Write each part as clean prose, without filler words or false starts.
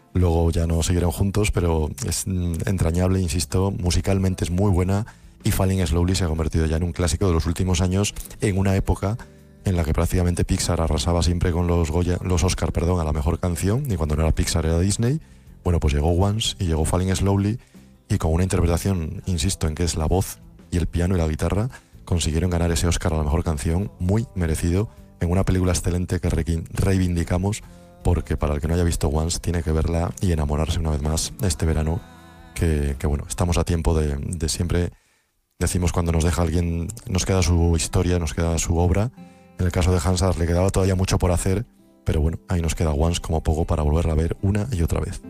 luego ya no siguieron juntos, pero es entrañable, insisto, musicalmente es muy buena, y Falling Slowly se ha convertido ya en un clásico de los últimos años, en una época en la que prácticamente Pixar arrasaba siempre con los Oscar, a la mejor canción, y cuando no era Pixar era Disney. Bueno, pues llegó Once y llegó Falling Slowly, y con una interpretación, insisto, en que es la voz y el piano y la guitarra, consiguieron ganar ese Oscar a la mejor canción, muy merecido, en una película excelente que reivindicamos, porque para el que no haya visto Once tiene que verla y enamorarse una vez más este verano, que bueno, estamos a tiempo de siempre, decimos cuando nos deja alguien, nos queda su historia, nos queda su obra. En el caso de Hansard le quedaba todavía mucho por hacer, pero bueno, ahí nos queda Once como poco para volverla a ver una y otra vez.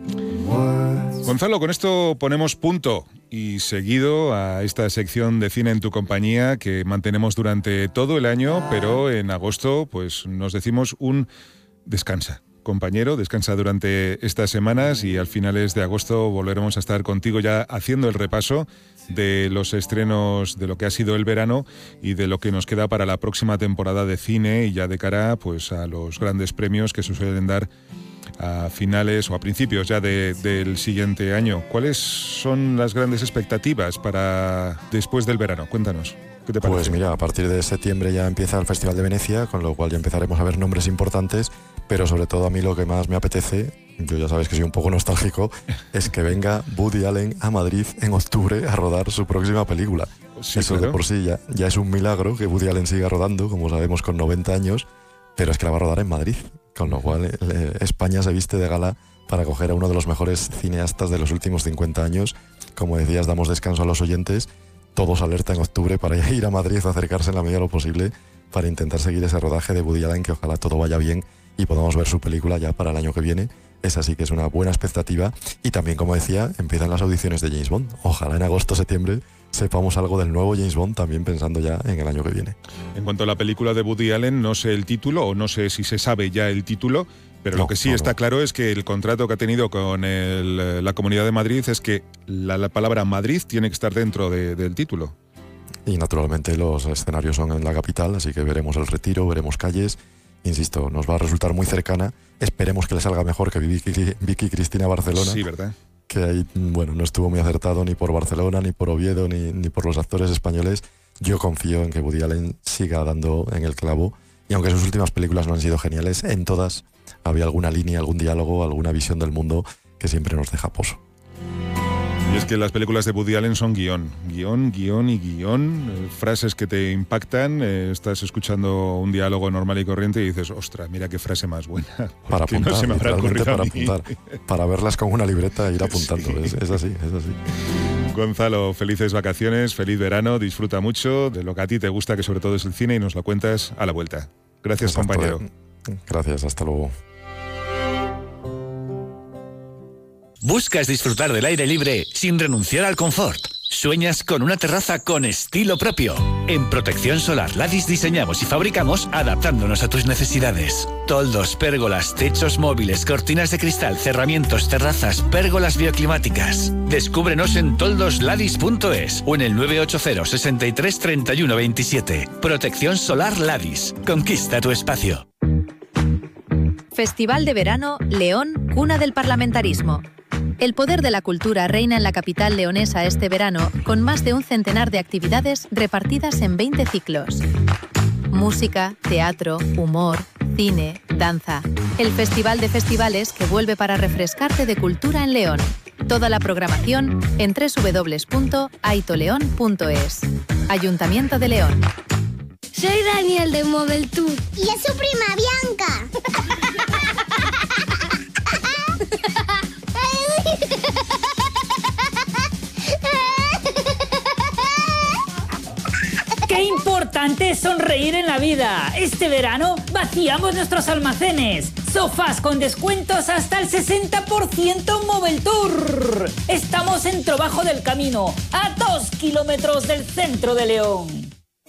Gonzalo, con esto ponemos punto y seguido a esta sección de cine en tu compañía que mantenemos durante todo el año, pero en agosto pues nos decimos un descansa. Compañero, descansa durante estas semanas y al finales de agosto volveremos a estar contigo ya haciendo el repaso de los estrenos de lo que ha sido el verano y de lo que nos queda para la próxima temporada de cine, y ya de cara pues a los grandes premios que se suelen dar a finales o a principios ya del siguiente año. ¿Cuáles son las grandes expectativas para después del verano? Cuéntanos. ¿Qué te parece? Pues mira, a partir de septiembre ya empieza el Festival de Venecia, con lo cual ya empezaremos a ver nombres importantes, pero sobre todo a mí lo que más me apetece, yo ya sabes que soy un poco nostálgico, es que venga Woody Allen a Madrid en octubre a rodar su próxima película. Sí, eso claro. De por sí ya es un milagro que Woody Allen siga rodando, como sabemos, con 90 años, pero es que la va a rodar en Madrid, con lo cual España se viste de gala para acoger a uno de los mejores cineastas de los últimos 50 años. Como decías, damos descanso a los oyentes, todos alerta en octubre para ir a Madrid, a acercarse en la medida de lo posible para intentar seguir ese rodaje de Woody Allen, que ojalá todo vaya bien y podamos ver su película ya para el año que viene. Esa sí que es una buena expectativa. Y también, como decía, empiezan las audiciones de James Bond. Ojalá en agosto, septiembre sepamos algo del nuevo James Bond, también pensando ya en el año que viene. En cuanto a la película de Woody Allen, no sé el título, o no sé si se sabe ya el título, pero lo que sí está claro es que el contrato que ha tenido con la Comunidad de Madrid es que la palabra Madrid tiene que estar dentro del título. Y naturalmente los escenarios son en la capital, así que veremos el Retiro, veremos calles. Insisto, nos va a resultar muy cercana. Esperemos que le salga mejor que Vicky Cristina Barcelona. Sí, ¿verdad? Que ahí, bueno, no estuvo muy acertado ni por Barcelona, ni por Oviedo, ni por los actores españoles. Yo confío en que Woody Allen siga dando en el clavo. Y aunque sus últimas películas no han sido geniales, en todas había alguna línea, algún diálogo, alguna visión del mundo que siempre nos deja poso. Y es que las películas de Woody Allen son guión, frases que te impactan, estás escuchando un diálogo normal y corriente y dices, ostras, mira qué frase más buena. Para apuntar, no se me habrá ocurrido para apuntar, para verlas con una libreta e ir apuntando, sí. Es así. Gonzalo, felices vacaciones, feliz verano, disfruta mucho de lo que a ti te gusta, que sobre todo es el cine, y nos lo cuentas a la vuelta. Gracias, exacto, compañero. Gracias, hasta luego. ¿Buscas disfrutar del aire libre sin renunciar al confort? ¿Sueñas con una terraza con estilo propio? En Protección Solar Ladis diseñamos y fabricamos adaptándonos a tus necesidades. Toldos, pérgolas, techos móviles, cortinas de cristal, cerramientos, terrazas, pérgolas bioclimáticas. Descúbrenos en toldosladis.es o en el 980 63 31 27. Protección Solar Ladis. Conquista tu espacio. Festival de Verano León, cuna del parlamentarismo. El poder de la cultura reina en la capital leonesa este verano, con más de un centenar de actividades repartidas en 20 ciclos. Música, teatro, humor, cine, danza. El Festival de Festivales que vuelve para refrescarte de cultura en León. Toda la programación en www.aitoleón.es. Ayuntamiento de León. Soy Daniel de Mobile Tour. Y es su prima Bianca. ¡Qué importante es sonreír en la vida! Este verano vaciamos nuestros almacenes. Sofás con descuentos hasta el 60% Mobile Tour. Estamos en Trobajo del Camino, a 2 kilómetros del centro de León.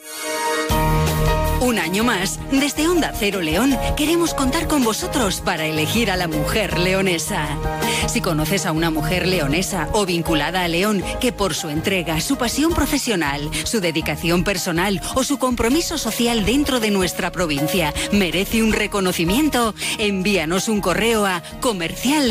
Un año más, desde Onda Cero León, queremos contar con vosotros para elegir a la mujer leonesa. Si conoces a una mujer leonesa o vinculada a León que por su entrega, su pasión profesional, su dedicación personal o su compromiso social dentro de nuestra provincia merece un reconocimiento, envíanos un correo a comercial